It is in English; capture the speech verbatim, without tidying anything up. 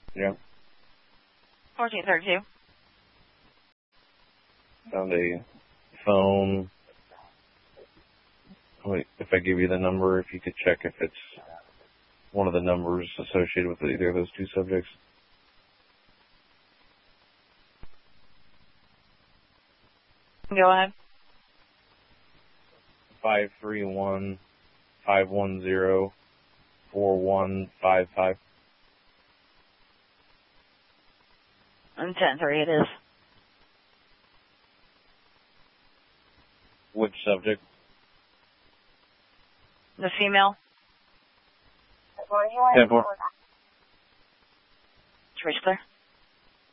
Yeah. fourteen thirty-two. Found a phone. Wait, if I give you the number, if you could check if it's one of the numbers associated with either of those two subjects. Go ahead. Five three one five one zero four one five five. And ten three it is. Which subject? The female. ten four. Trace clear.